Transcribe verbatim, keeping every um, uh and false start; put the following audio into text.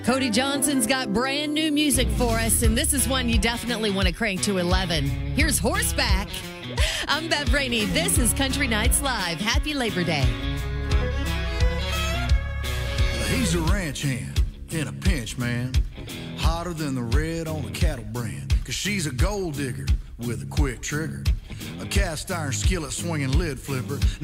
Cody Johnson's got brand new music for us, and this is one you definitely want to crank to eleven. Here's Horseback. I'm Bev Rainey. This is Country Nights Live. Happy Labor Day. He's a ranch hand in a pinch, man. Hotter than the red on a cattle brand. Cause she's a gold digger with a quick trigger. A cast iron skillet swinging lid flipper.